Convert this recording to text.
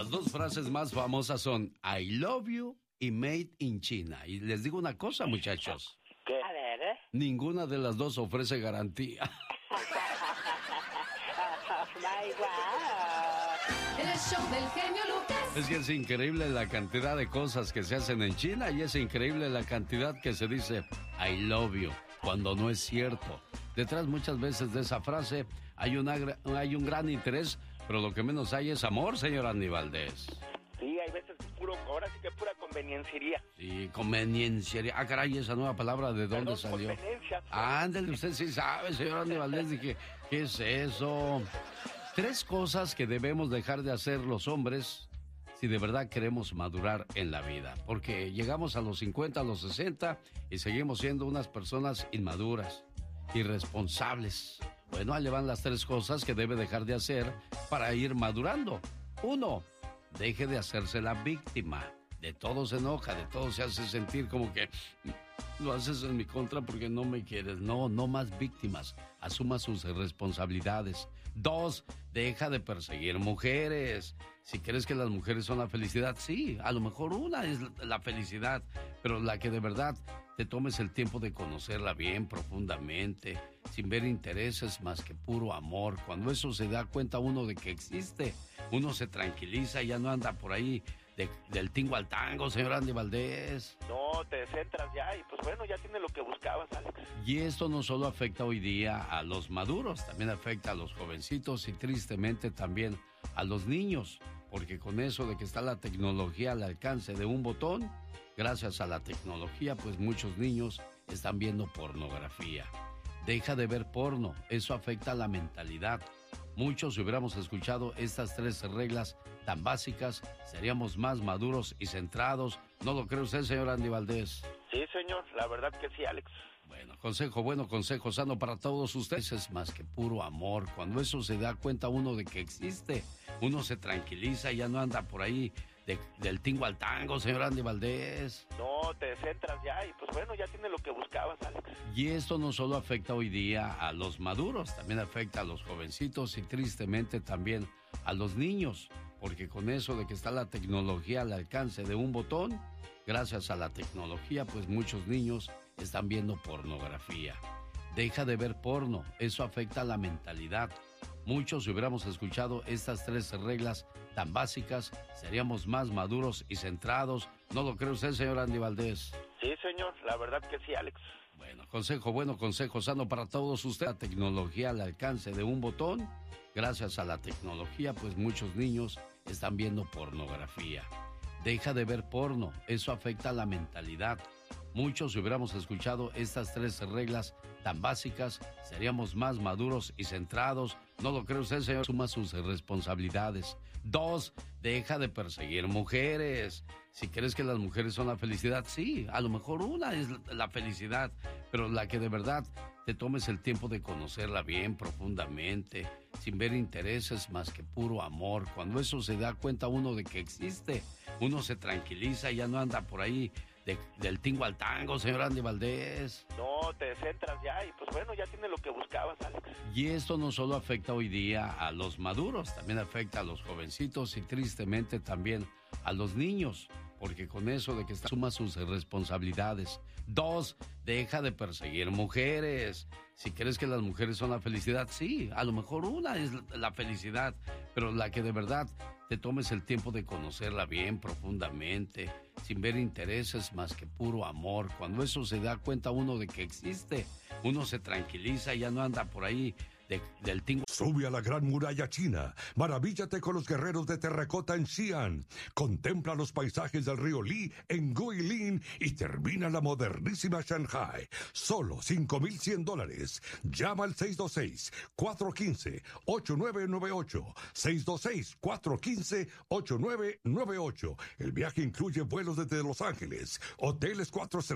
Las dos frases más famosas son I love you y Made in China. Y les digo una cosa, muchachos. ¿Qué? A ver, Ninguna de las dos ofrece garantía. El show del genio Lucas. Es que es increíble la cantidad de cosas que se hacen en China y es increíble la cantidad que se dice I love you cuando no es cierto. Detrás muchas veces de esa frase hay un gran interés, pero lo que menos hay es amor, señor Andy Valdés. Sí, hay veces ahora sí que pura conveniencia. Sí, conveniencia. Ah, caray, esa nueva palabra, ¿de dónde salió? Ándale, usted sí sabe, señor Andy Valdés. Dije, ¿qué es eso? 3 cosas que debemos dejar de hacer los hombres si de verdad queremos madurar en la vida. Porque llegamos a los 50, a los 60 y seguimos siendo unas personas inmaduras, irresponsables. Bueno, ahí le van las 3 cosas que debe dejar de hacer para ir madurando. 1, deje de hacerse la víctima. De todo se enoja, de todo se hace sentir como que lo haces en mi contra porque no me quieres. No más víctimas. Asuma sus responsabilidades. 2, deja de perseguir mujeres. Si crees que las mujeres son la felicidad, sí, a lo mejor una es la felicidad, pero la que de verdad te tomes el tiempo de conocerla bien profundamente, sin ver intereses más que puro amor. Cuando eso se da cuenta uno de que existe, uno se tranquiliza y ya no anda por ahí del tingo al tango, señor Andy Valdés. No, te centras ya y pues bueno, ya tienes lo que buscabas, Alex. Y esto no solo afecta hoy día a los maduros, también afecta a los jovencitos y tristemente también a los niños, porque con eso de que está la tecnología al alcance de un botón, gracias a la tecnología, pues muchos niños están viendo pornografía. Deja de ver porno, eso afecta a la mentalidad. Muchos, si hubiéramos escuchado estas 3 reglas tan básicas, seríamos más maduros y centrados. ¿No lo cree usted, señor Andy Valdés? Sí, señor, la verdad que sí, Alex. Bueno, consejo sano para todos ustedes. Es más que puro amor. Cuando eso se da cuenta uno de que existe, uno se tranquiliza y ya no anda por ahí del tingo al tango, señor Andy Valdés. No, te centras ya y pues bueno, ya tienes lo que buscabas, Alex. Y esto no solo afecta hoy día a los maduros, también afecta a los jovencitos y tristemente también a los niños, porque con eso de que está la tecnología al alcance de un botón, gracias a la tecnología, pues muchos niños están viendo pornografía. Deja de ver porno, eso afecta a la mentalidad. Muchos, si hubiéramos escuchado estas 3 reglas tan básicas, seríamos más maduros y centrados. ¿No lo cree usted, señor Andy Valdés? Sí, señor, la verdad que sí, Alex. Bueno, consejo sano para todos ustedes. La tecnología al alcance de un botón. Gracias a la tecnología, pues muchos niños están viendo pornografía. Deja de ver porno, eso afecta a la mentalidad. Muchos, si hubiéramos escuchado estas 3 reglas tan básicas, seríamos más maduros y centrados. ¿No lo cree usted, señor? Asuma sus responsabilidades. 2, deja de perseguir mujeres. Si crees que las mujeres son la felicidad, sí, a lo mejor una es la felicidad, pero la que de verdad te tomes el tiempo de conocerla bien profundamente, sin ver intereses más que puro amor. Cuando eso se da cuenta uno de que existe, uno se tranquiliza y ya no anda por ahí del tingo al tango, señor Andy Valdés. No, te centras ya y pues bueno, ya tienes lo que buscabas, Alex. Y esto no solo afecta hoy día a los maduros, también afecta a los jovencitos y tristemente también a los niños, porque con eso de que asuma sus responsabilidades. 2, deja de perseguir mujeres. Si crees que las mujeres son la felicidad, sí, a lo mejor una es la felicidad, pero la que de verdad te tomes el tiempo de conocerla bien profundamente, sin ver intereses más que puro amor. Cuando eso se da cuenta uno de que existe, uno se tranquiliza y ya no anda por ahí del tingo. Sube a la Gran Muralla China, maravíllate con los guerreros de terracota en Xi'an, contempla los paisajes del río Li en Guilin y termina la modernísima Shanghai. Solo $5,100. Llama al 626-415-8998. 626-415-8998. El viaje incluye vuelos desde Los Ángeles, hoteles 4 estrellas